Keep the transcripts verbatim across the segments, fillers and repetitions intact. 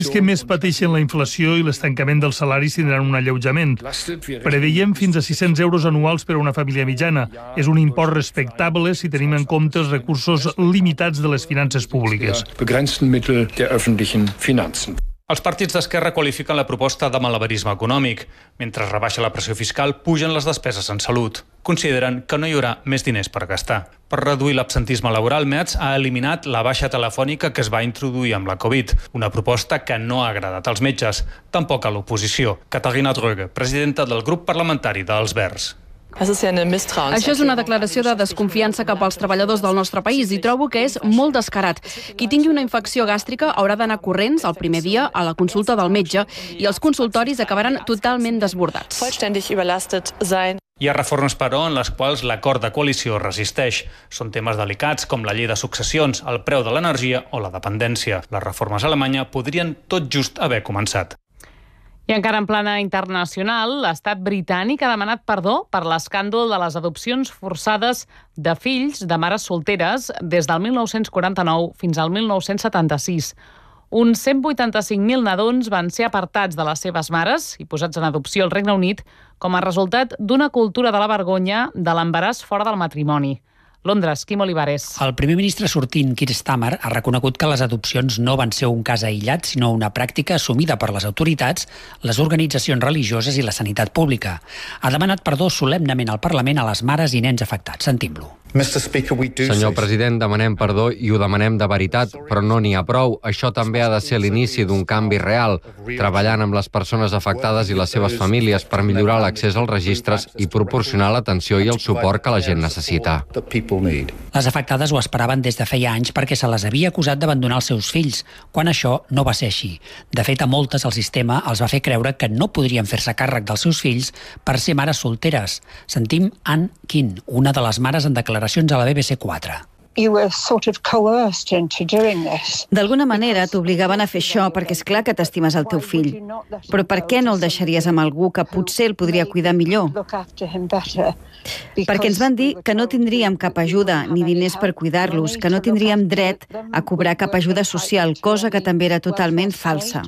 Els que més pateixen la inflació i l'estancament dels salaris tindran un alleujament. Preveiem fins a sis-cents euros anuals per a una família mitjana. És un import respectable si tenim en compte els recursos limitats de les finances públiques. Els partits d'esquerra qualifiquen la proposta de malabarisme econòmic. Mentre es rebaixa la pressió fiscal, pugen les despeses en salut. Consideren que no hi haurà més diners per gastar. Per reduir l'absentisme laboral, Meads ha eliminat la baixa telefònica que es va introduir amb la Covid, una proposta que no ha agradat als metges, tampoc a l'oposició. Catarina Dröge, presidenta del grup parlamentari dels Verds. Això és una declaració de desconfiança cap als treballadors del nostre país i trobo que és molt descarat. Qui tingui una infecció gàstrica haurà d'anar corrents el primer dia a la consulta del metge i els consultoris acabaran totalment desbordats. Hi ha reformes, però, en les quals l'acord de coalició resisteix. Són temes delicats com la llei de successions, el preu de l'energia o la dependència. Les reformes a Alemanya podrien tot just haver començat. I encara en plana internacional, l'estat britànic ha demanat perdó per l'escàndol de les adopcions forçades de fills de mares solteres des del mil nou-cents quaranta-nou fins al mil nou-cents setanta-sis. Uns cent vuitanta-cinc mil nadons van ser apartats de les seves mares i posats en adopció al Regne Unit com a resultat d'una cultura de la vergonya de l'embaràs fora del matrimoni. Londres, Quim Olivares. El primer ministre sortint, Keir Starmer, ha reconegut que les adopcions no van ser un cas aïllat, sinó una pràctica assumida per les autoritats, les organitzacions religioses i la sanitat pública. Ha demanat perdó solemnement al Parlament a les mares i nens afectats. Sentim-lo. Senyor president, demanem perdó i ho demanem de veritat, però no n'hi ha prou. Això també ha de ser l'inici d'un canvi real, treballant amb les persones afectades i les seves famílies per millorar l'accés als registres i proporcionar l'atenció i el suport que la gent necessita. Les afectades ho esperaven des de feia anys perquè se les havia acusat d'abandonar els seus fills, quan això no va ser així. De fet, a moltes el sistema els va fer creure que no podrien fer-se càrrec dels seus fills per ser mares solteres. Sentim Anne Keane, una de les mares en declaracions a la B B C quatre. D'alguna manera t'obligaven a fer això perquè és clar que t'estimes el teu fill. Però per què no el deixaries amb algú que potser el podria cuidar millor? Perquè ens van dir que no tindríem cap ajuda ni diners per cuidar-los, que no tindríem dret a cobrar cap ajuda social, cosa que també era totalment falsa.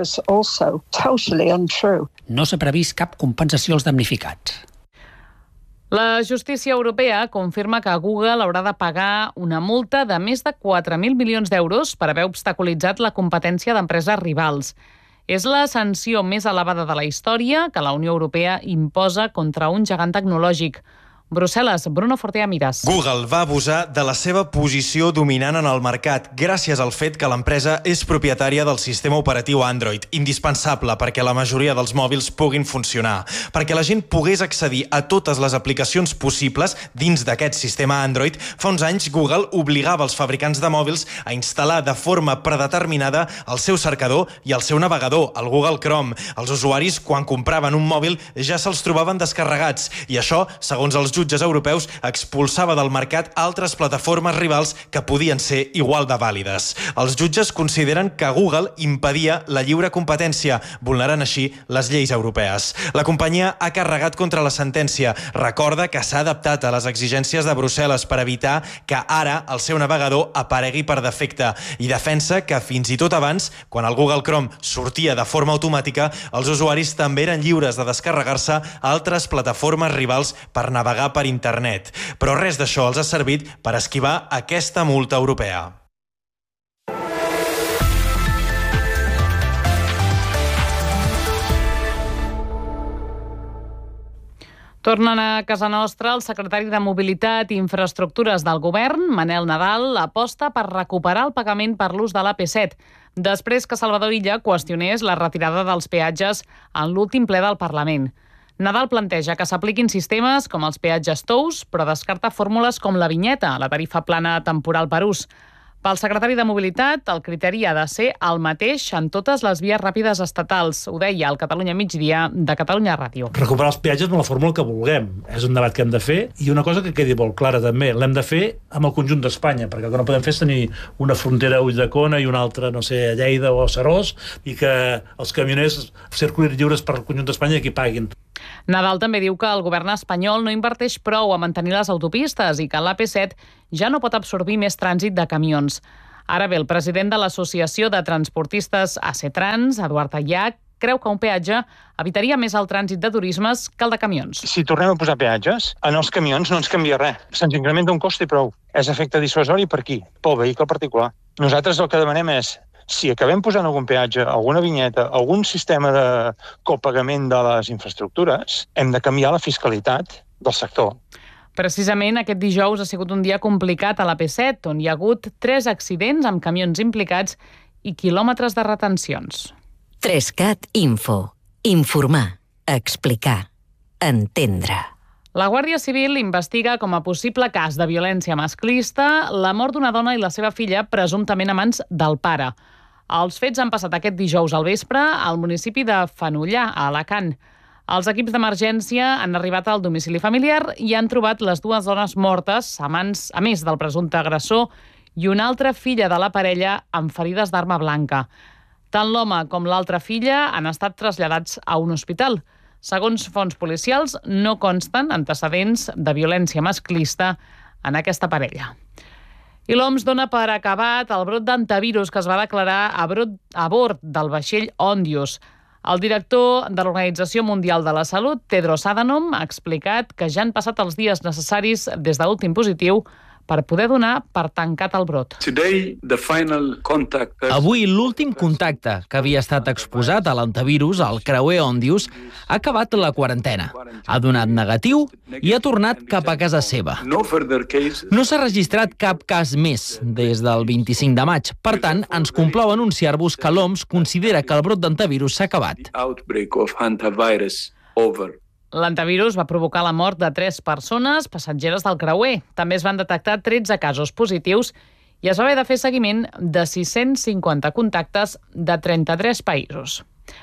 No s'ha previst cap compensació als damnificats. La justícia europea confirma que Google haurà de pagar una multa de més de quatre mil milions d'euros per haver obstaculitzat la competència d'empreses rivals. És la sanció més elevada de la història que la Unió Europea imposa contra un gegant tecnològic. Brussel·les, Bruno Fortea Miras. Google va abusar de la seva posició dominant en el mercat gràcies al fet que l'empresa és propietària del sistema operatiu Android, indispensable perquè la majoria dels mòbils puguin funcionar, perquè la gent pogués accedir a totes les aplicacions possibles dins d'aquest sistema Android. Fa uns anys Google obligava els fabricants de mòbils a instal·lar de forma predeterminada el seu cercador i el seu navegador, el Google Chrome. Els usuaris, quan compraven un mòbil, ja se'ls trobaven descarregats i això, segons els jutges europeus, expulsava del mercat altres plataformes rivals que podien ser igual de vàlides. Els jutges consideren que Google impedia la lliure competència, vulnerant així les lleis europees. La companyia ha carregat contra la sentència. Recorda que s'ha adaptat a les exigències de Brussel·les per evitar que ara el seu navegador aparegui per defecte i defensa que fins i tot abans, quan el Google Chrome sortia de forma automàtica, els usuaris també eren lliures de descarregar-se altres plataformes rivals per navegar per internet. Però res d'això els ha servit per esquivar aquesta multa europea. Tornen a casa nostra el secretari de Mobilitat i Infraestructures del Govern, Manel Nadal, aposta per recuperar el pagament per l'ús de l'A P set, després que Salvador Illa qüestionés la retirada dels peatges en l'últim ple del Parlament. Nadal planteja que s'apliquin sistemes com els peatges tous, però descarta fórmules com la vinyeta, la tarifa plana temporal per ús. Pel secretari de Mobilitat, el criteri ha de ser el mateix en totes les vies ràpides estatals. Ho deia al Catalunya Migdia de Catalunya Ràdio. Recuperar els peatges amb la fórmula que vulguem. És un debat que hem de fer i una cosa que quedi molt clara també, l'hem de fer amb el conjunt d'Espanya, perquè el que no podem fer és tenir una frontera a Ulldecona i una altra, no sé, a Lleida o a Serós, i que els camioners circulin lliures per el conjunt d'Espanya i qui paguin. Nadal també diu que el govern espanyol no inverteix prou a mantenir les autopistes i que l'A P set ja no pot absorbir més trànsit de camions. Ara bé, el president de l'Associació de Transportistes ACETRANS, Eduard Ayach, creu que un peatge evitaria més el trànsit de turismes que el de camions. Si tornem a posar peatges, en els camions no ens canvia res. Se'ns incrementa un cost i prou. És efecte dissuasori per qui? Pel vehicle particular. Nosaltres el que demanem és, si acabem posant algun peatge, alguna vinyeta, algun sistema de copagament de les infraestructures, hem de canviar la fiscalitat del sector. Precisament aquest dijous ha sigut un dia complicat a la P set, on hi ha hagut tres accidents amb camions implicats i quilòmetres de retencions. tres cat Info. Informar, explicar, entendre. La Guàrdia Civil investiga com a possible cas de violència masclista la mort d'una dona i la seva filla presumptament a mans del pare. Els fets han passat aquest dijous al vespre al municipi de Fenollar, a Alacant. Els equips d'emergència han arribat al domicili familiar i han trobat les dues dones mortes a mans, a més del presumpte agressor, i una altra filla de la parella amb ferides d'arma blanca. Tant l'home com l'altra filla han estat traslladats a un hospital. Segons fonts policials, no consten antecedents de violència masclista en aquesta parella. I l'O M S dona per acabat el brot d'antivirus que es va declarar a, brot, a bord del vaixell Ondius. El director de l'Organització Mundial de la Salut, Tedros Adhanom, ha explicat que ja han passat els dies necessaris des de l'últim positiu per poder donar per tancat el brot. Avui, l'últim contacte que havia estat exposat a l'antivirus, el creuer Ondius, ha acabat la quarantena. Ha donat negatiu i ha tornat cap a casa seva. No s'ha registrat cap cas més des del vint-i-cinc de maig. Per tant, ens complau anunciar-vos que l'O M S considera que el brot d'antivirus s'ha acabat. L'antivirus va provocar la mort de tres persones passatgeres del creuer. També es van detectar tretze casos positius i es va haver de fer seguiment de sis-cents cinquanta contactes de trenta-tres països.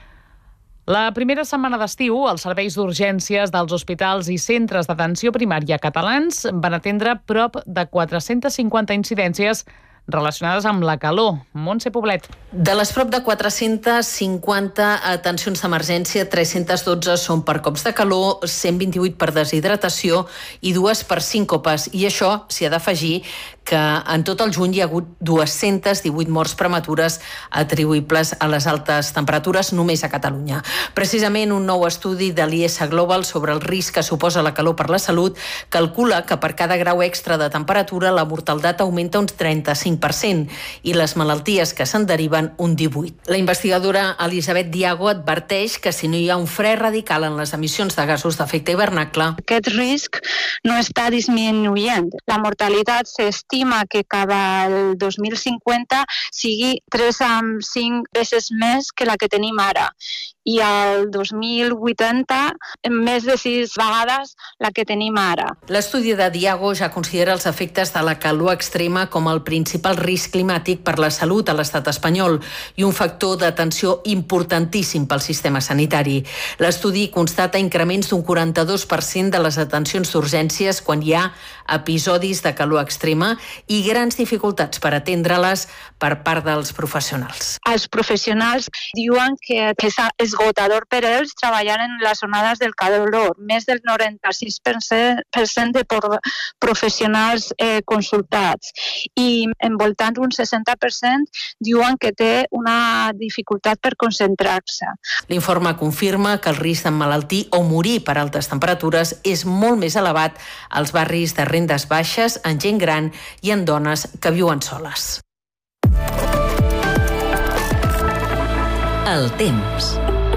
La primera setmana d'estiu, els serveis d'urgències dels hospitals i centres d'atenció primària catalans van atendre prop de quatre-centes cinquanta incidències relacionades amb la calor. Montse Poblet. De les prop de quatre-centes cinquanta atencions d'emergència, tres-centes dotze són per cops de calor, cent vint-i-vuit per deshidratació i dues per síncopes. I això s'hi ha d'afegir que en tot el juny hi ha hagut dues-centes divuit morts prematures atribuïbles a les altes temperatures només a Catalunya. Precisament un nou estudi de l'I S Global sobre el risc que suposa la calor per la salut calcula que per cada grau extra de temperatura la mortaldat augmenta un trenta-cinc per cent i les malalties que se'n deriven un divuit. La investigadora Elisabet Diago adverteix que si no hi ha un fre radical en les emissions de gasos d'efecte hivernacle, aquest risc no està disminuint. La mortalitat s'estima que cada el dos mil cinquanta sigui tres coma cinc vegades més que la que tenim ara. I al dos mil vuitanta més de sis vegades la que tenim ara. L'estudi de Diago ja considera els efectes de la calor extrema com el principal risc climàtic per la salut a l'estat espanyol i un factor d'atenció importantíssim pel sistema sanitari. L'estudi constata increments d'un quaranta-dos per cent de les atencions d'urgències quan hi ha episodis de calor extrema i grans dificultats per atendre-les per part dels professionals. Els professionals diuen que és esgotador per ells treballar en les onades del calor. Més del noranta-sis per cent de professionals eh, consultats i envoltant un seixanta per cent diuen que té una dificultat per concentrar-se. L'informe confirma que el risc d'emmalaltir o morir per altes temperatures és molt més elevat als barris de rendes baixes, en gent gran i en dones que viuen soles. El temps.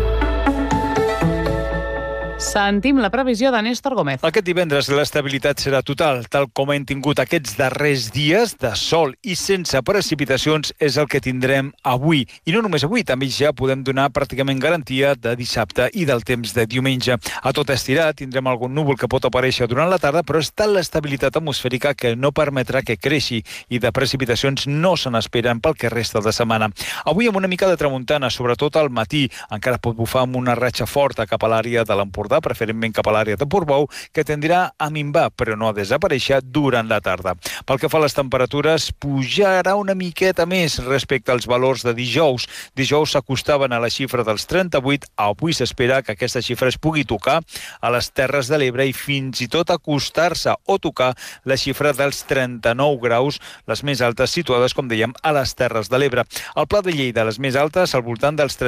Sentim la previsió de Néstor Gómez. Aquest divendres l'estabilitat serà total, tal com hem tingut aquests darrers dies de sol i sense precipitacions és el que tindrem avui. I no només avui, també ja podem donar pràcticament garantia de dissabte i del temps de diumenge. A tot estirar tindrem algun núvol que pot aparèixer durant la tarda, però és tal l'estabilitat atmosfèrica que no permetrà que creixi i de precipitacions no se n'esperen pel que resta de setmana. Avui amb una mica de tramuntana, sobretot al matí, encara pot bufar amb una ratxa forta cap a l'àrea de l'Empordà tarda, preferentment cap a l'àrea de Portbou, que tendirà a minvar, però no a desaparèixer durant la tarda. Pel que fa a les temperatures, pujarà una miqueta més respecte als valors de dijous. Dijous s'acostaven a la xifra dels trenta-vuit, avui s'espera que aquesta xifra es pugui tocar a les Terres de l'Ebre i fins i tot acostar-se o tocar la xifra dels trenta-nou graus, les més altes situades, com dèiem, a les Terres de l'Ebre. Al Pla de Lleida, les més altes al voltant dels